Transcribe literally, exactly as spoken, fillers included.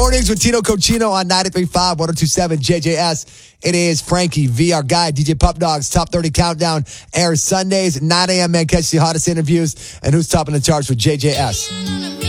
Mornings with Tino Cochino on ninety-three point five, one oh two point seven J J S. It is Frankie V, our guy. D J Pup Dogs Top thirty Countdown airs Sundays at nine a.m. Man, catch the hottest interviews and who's topping the charts with J J S.